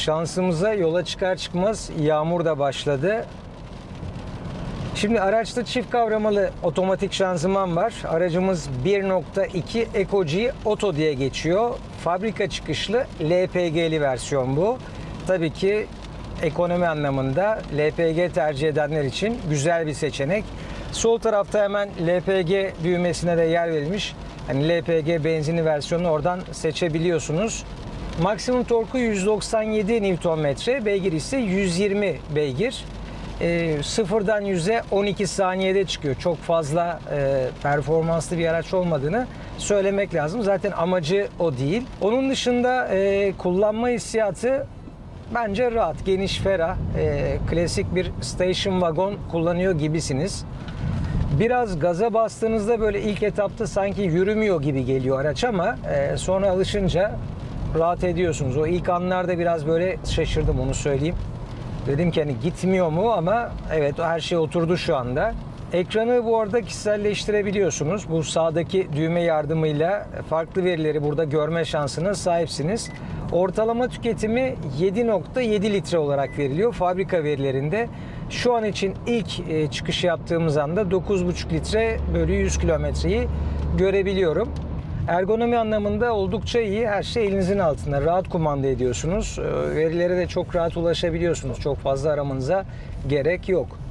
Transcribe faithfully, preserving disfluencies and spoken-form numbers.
şansımıza yola çıkar çıkmaz yağmur da başladı. Şimdi araçta çift kavramalı otomatik şanzıman var. Aracımız bir nokta iki Eco-G Auto diye geçiyor. Fabrika çıkışlı L P G'li versiyon bu. Tabii ki ekonomi anlamında L P G tercih edenler için güzel bir seçenek. Sol tarafta hemen L P G düğmesine de yer verilmiş. Yani L P G benzinli versiyonunu oradan seçebiliyorsunuz. Maksimum torku yüz doksan yedi Newton metre, beygir ise yüz yirmi beygir. E, sıfırdan yüze on iki saniyede çıkıyor. Çok fazla e, performanslı bir araç olmadığını söylemek lazım. Zaten amacı o değil. Onun dışında e, kullanma hissiyatı bence rahat, geniş, ferah. E, klasik bir station wagon kullanıyor gibisiniz. Biraz gaza bastığınızda böyle ilk etapta sanki yürümüyor gibi geliyor araç ama e, sonra alışınca rahat ediyorsunuz. O ilk anlarda biraz böyle şaşırdım, onu söyleyeyim. Dedim ki hani gitmiyor mu, ama evet, her şey oturdu şu anda. Ekranı bu arada kişiselleştirebiliyorsunuz. Bu sağdaki düğme yardımıyla farklı verileri burada görme şansına sahipsiniz. Ortalama tüketimi yedi nokta yedi litre olarak veriliyor fabrika verilerinde. Şu an için ilk çıkış yaptığımız anda dokuz buçuk litre bölü yüz kilometreyi görebiliyorum. Ergonomi anlamında oldukça iyi. Her şey elinizin altında. Rahat kumanda ediyorsunuz. Verilere de çok rahat ulaşabiliyorsunuz. Çok fazla aramanıza gerek yok.